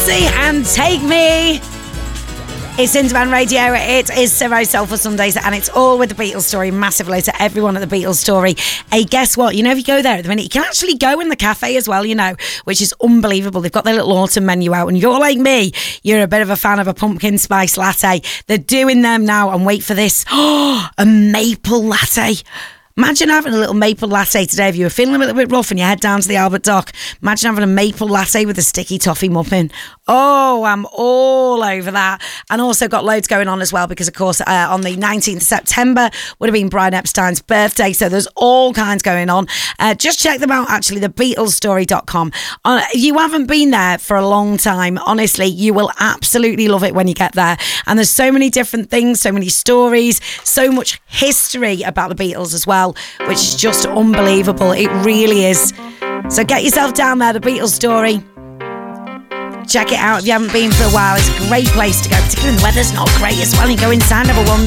Halsey and Take Me. It's Independent Radio. It is Zero Soulful Sundays, and it's all with the Beatles Story. Massive hello to everyone at the Beatles Story. Hey, guess what? You know, if you go there at the minute, you can actually go in the cafe as well, you know, which is unbelievable. They've got their little autumn menu out, and you're like me, you're a bit of a fan of a pumpkin spice latte. They're doing them now, and wait for this, a maple latte. Imagine having a little maple latte today. If you were feeling a little bit rough and you head down to the Albert Dock, imagine having a maple latte with a sticky toffee muffin. Oh, I'm all over that. And also got loads going on as well because, of course, on the 19th of September would have been Brian Epstein's birthday. So there's all kinds going on. Just check them out, actually, thebeatlesstory.com. If you haven't been there for a long time, honestly, you will absolutely love it when you get there. And there's so many different things, so many stories, so much history about the Beatles as well, which is just unbelievable. It really is. So get yourself down there, the Beatles Story. Check it out if you haven't been for a while. It's a great place to go, particularly when the weather's not great as well. You go inside, have a wander.